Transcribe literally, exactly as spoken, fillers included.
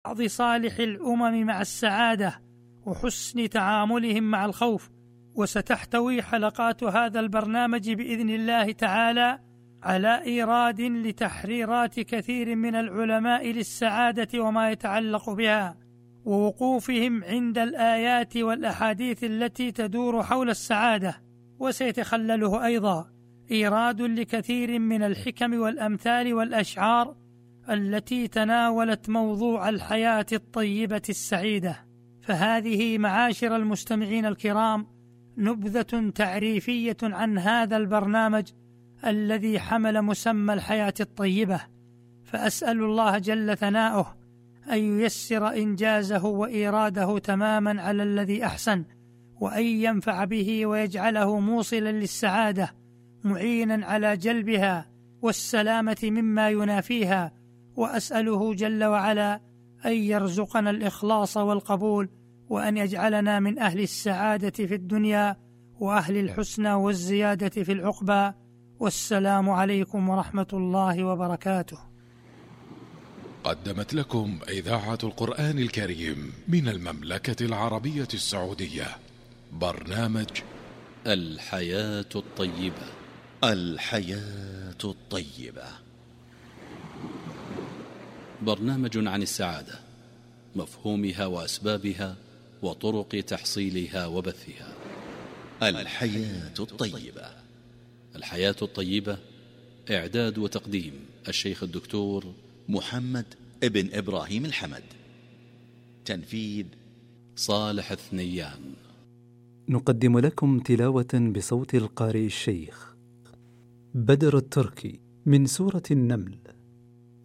بعض صالح الأمم مع السعادة وحسن تعاملهم مع الخوف. وستحتوي حلقات هذا البرنامج بإذن الله تعالى على إيراد لتحريرات كثير من العلماء للسعادة وما يتعلق بها، ووقوفهم عند الآيات والأحاديث التي تدور حول السعادة. وسيتخلله أيضا إيراد لكثير من الحكم والأمثال والأشعار التي تناولت موضوع الحياة الطيبة السعيدة. فهذه معاشر المستمعين الكرام نبذة تعريفية عن هذا البرنامج الذي حمل مسمى الحياة الطيبة، فأسأل الله جل ثناؤه أن ييسر إنجازه وإيراده تماما على الذي أحسن، وأن ينفع به ويجعله موصلا للسعادة، معينا على جلبها والسلامة مما ينافيها. وأسأله جل وعلا أن يرزقنا الإخلاص والقبول، وأن يجعلنا من أهل السعادة في الدنيا وأهل الحسنى والزيادة في العقبى. والسلام عليكم ورحمة الله وبركاته. قدمت لكم إذاعة القرآن الكريم من المملكة العربية السعودية برنامج الحياة الطيبة. الحياة الطيبة، برنامج عن السعادة، مفهومها وأسبابها وطرق تحصيلها وبثها. الحياة الطيبة. الحياة الطيبة، إعداد وتقديم الشيخ الدكتور محمد ابن إبراهيم الحمد، تنفيذ صالح الثنيان. نقدم لكم تلاوة بصوت القارئ الشيخ بدر التركي من سورة النمل،